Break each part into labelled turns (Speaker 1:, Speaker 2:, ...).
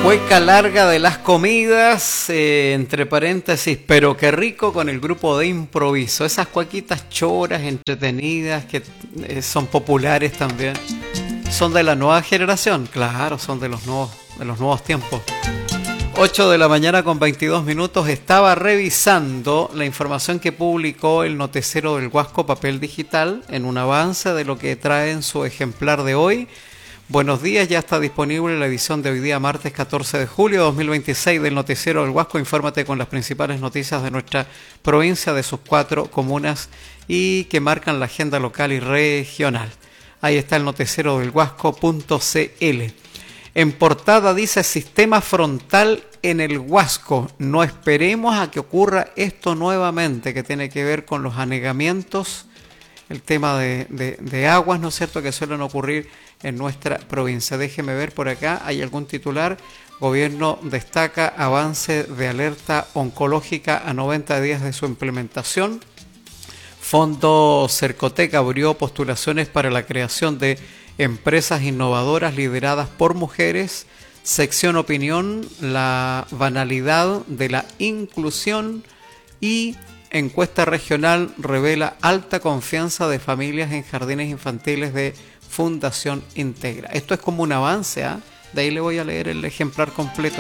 Speaker 1: Cueca larga de las comidas, entre paréntesis, pero qué rico con el grupo de improviso. Esas cuequitas choras, entretenidas, que son populares también. ¿Son de la nueva generación? Claro, son de los nuevos tiempos. 8 de la mañana con 22 minutos. Estaba revisando la información que publicó el Noticiero del Huasco Papel Digital en un avance de lo que trae en su ejemplar de hoy. Buenos días, ya está disponible la edición de hoy día, martes 14 de julio de 2026 del Noticiero del Huasco. Infórmate con las principales noticias de nuestra provincia, de sus 4 comunas y que marcan la agenda local y regional. Ahí está el noticiero del Huasco.cl. En portada dice: sistema frontal en el Huasco. No esperemos a que ocurra esto nuevamente, que tiene que ver con los anegamientos, el tema de aguas, ¿no es cierto?, que suelen ocurrir en nuestra provincia. Déjeme ver por acá, hay algún titular. Gobierno destaca avance de alerta oncológica a 90 días de su implementación. Fondo Cercotec abrió postulaciones para la creación de empresas innovadoras lideradas por mujeres. Sección opinión, la banalidad de la inclusión. Y encuesta regional revela alta confianza de familias en jardines infantiles de Fundación Integra. Esto es como un avance, ¿eh? De ahí le voy a leer el ejemplar completo.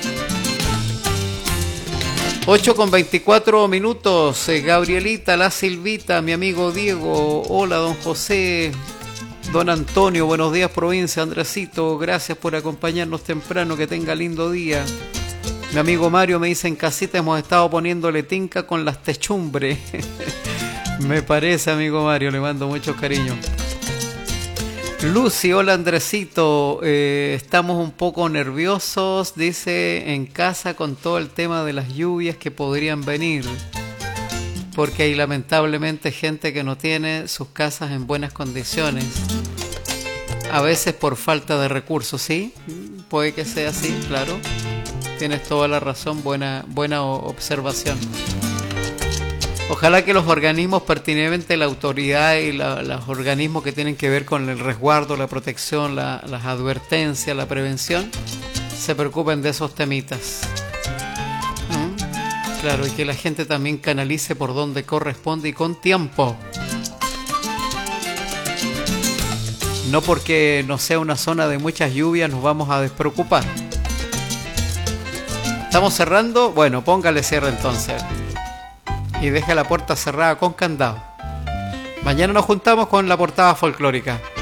Speaker 1: 8 con 24 minutos. Gabrielita, la Silvita, mi amigo Diego. Hola, don José. Don Antonio, buenos días, provincia. Andresito, gracias por acompañarnos temprano. Que tenga lindo día. Mi amigo Mario me dice: en casita hemos estado poniéndole tinca con las techumbres. Me parece, amigo Mario, le mando muchos cariños. Lucy, hola Andresito, estamos un poco nerviosos, dice, en casa con todo el tema de las lluvias que podrían venir, porque hay lamentablemente gente que no tiene sus casas en buenas condiciones, a veces por falta de recursos. Sí, puede que sea así, claro, tienes toda la razón, buena observación. Ojalá que los organismos pertinentes, la autoridad y los organismos que tienen que ver con el resguardo, la protección, las advertencias, la prevención, se preocupen de esos temitas. Claro, y que la gente también canalice por donde corresponde y con tiempo. No porque no sea una zona de muchas lluvias nos vamos a despreocupar. ¿Estamos cerrando? Bueno, póngale cierre entonces. Y deja la puerta cerrada con candado. Mañana nos juntamos con la portada folclórica.